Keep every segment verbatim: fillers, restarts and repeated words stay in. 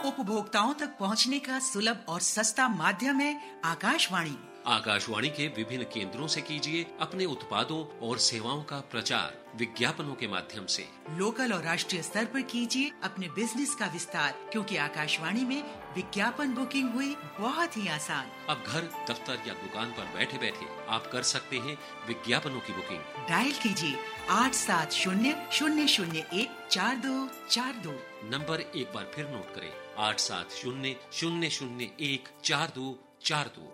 उपभोक्ताओं तक पहुंचने का सुलभ और सस्ता माध्यम है आकाशवाणी। आकाशवाणी के विभिन्न केंद्रों से कीजिए अपने उत्पादों और सेवाओं का प्रचार विज्ञापनों के माध्यम से। लोकल और राष्ट्रीय स्तर पर कीजिए अपने बिजनेस का विस्तार, क्योंकि आकाशवाणी में विज्ञापन बुकिंग हुई बहुत ही आसान। अब घर, दफ्तर या दुकान पर बैठे बैठे आप कर सकते हैं विज्ञापनों की बुकिंग। डायल कीजिए आठ सात शून्य शून्य शून्य एक चार दो चार दो। नंबर एक बार फिर नोट करें, आठ सात शून्य शून्य शून्य एक चार दो चार दो।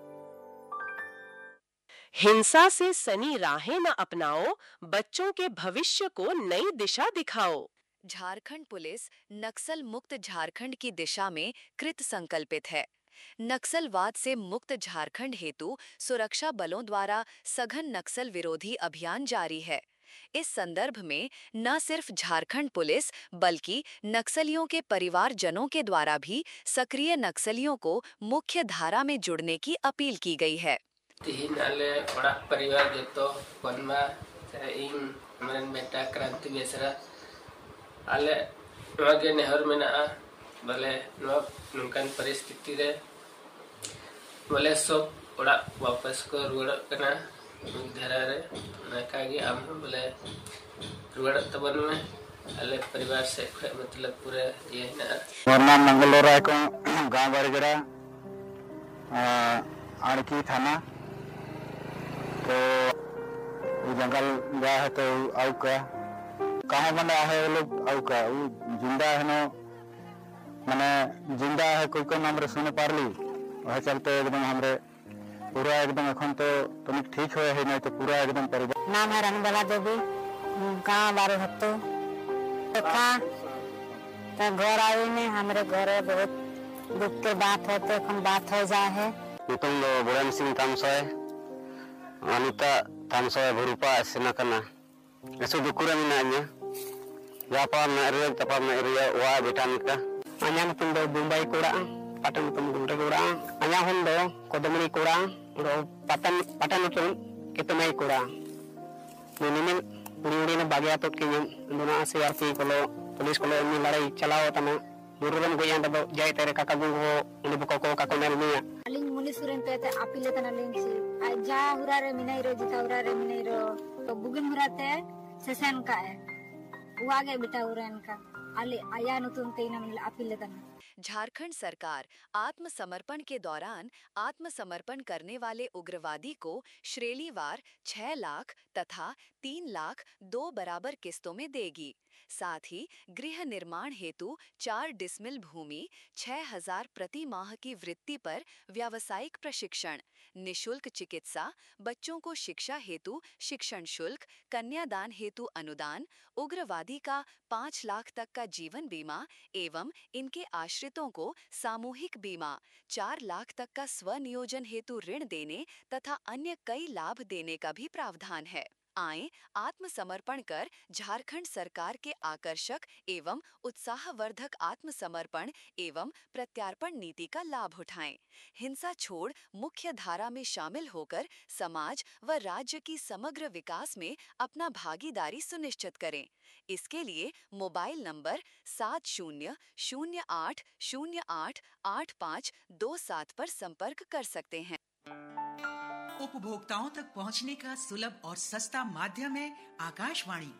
हिंसा से सनी राहें न अपनाओ, बच्चों के भविष्य को नई दिशा दिखाओ। झारखंड पुलिस नक्सल मुक्त झारखंड की दिशा में कृत संकल्पित है। नक्सलवाद से मुक्त झारखंड हेतु सुरक्षा बलों द्वारा सघन नक्सल विरोधी अभियान जारी है। इस संदर्भ में न सिर्फ झारखंड पुलिस बल्कि नक्सलियों के परिवारजनों के द्वारा भी सक्रिय नक्सलियों को मुख्य धारा में जुड़ने की अपील की गई है। तिहिन आले ओड़ा परिवार जतो बनवा इन हमरन बेटा क्रांति बेसरा आले नवागे नेहर मेना बले नो नुनकान परिस्थिति रे बले सब ओड़ा वापस को रुड़ कना धरा रे नकागे हम बले रुड़ तबन में आले परिवार से मतलब पूरे ये ना वरना मंगलोरा को गांव बरगड़ा आड़की थाना तो वो जंगल गया है तो आउ का कहाँ बना है वो लोग आउ का वो जिंदा है ना मैंने जिंदा है कोई को नाम रे सुने पार ली वह चलते एकदम हमरे पूरा एकदम अखन तो तुम ठीक हो है नहीं तो पूरा एकदम परिवार। नाम है रनबला देवी, गाँव बारे हत्तो देखा तो घर आई में हमारे घर बहुत दुख के बात होते अखन बात हो जाए है। तुम लोग बुरान सिंह तामसोय अनिता तामसोय भरूपा सेना कना ऐसे दुकुरा मिनान्या व्यापार न रे तपार न रे वा बेटा निका अन्या तुम दो मुंबई कोड़ा पटन तुम गुंडे कोड़ा अन्या हम दो कोदमनी कोड़ा रो पटन पटन तुम कितने कोड़ा निनिन पुरी ने बागिया तो के दोना सीआरपी कोलो पुलिस कोलो नि लड़ाई चलाओ तना मुरुरन गोया दो जाय तेरे काका गुंगो उनि बको को काको नेल मिया अलिंग मुनि सुरेन ते अपीले तना लिंग सी आ जा हुरा रे मिनाई रो जिता हुरा रे मिनाई रो तो बुगिन हुराते सेसन का है वो आगे बेटा हुरन का आले आया नुतुन तेना मिल अपीले तना। झारखंड सरकार आत्मसमर्पण के दौरान आत्मसमर्पण करने वाले उग्रवादी को श्रेणीवार छह लाख तथा तीन लाख दो बराबर किस्तों में देगी। साथ ही गृह निर्माण हेतु चार डिसमिल भूमि, छह हजार प्रति माह की वृत्ति पर व्यावसायिक प्रशिक्षण, निशुल्क चिकित्सा, बच्चों को शिक्षा हेतु शिक्षण शुल्क, कन्यादान हेतु अनुदान, उग्रवादी का पाँच लाख तक का जीवन बीमा एवं इनके आश्रितों को सामूहिक बीमा, चार लाख तक का स्वनियोजन हेतु ऋण देने तथा अन्य कई लाभ देने का भी प्रावधान है। आएं आत्मसमर्पण कर झारखंड सरकार के आकर्षक एवं उत्साहवर्धक आत्मसमर्पण एवं प्रत्यार्पण नीति का लाभ उठाएं। हिंसा छोड़ मुख्य धारा में शामिल होकर समाज व राज्य की समग्र विकास में अपना भागीदारी सुनिश्चित करें। इसके लिए मोबाइल नंबर सात शून्य शून्य आठ शून्य आठ आठ पाँच दो सात पर संपर्क कर सकते हैं। उपभोक्ताओं तक पहुंचने का सुलभ और सस्ता माध्यम है आकाशवाणी।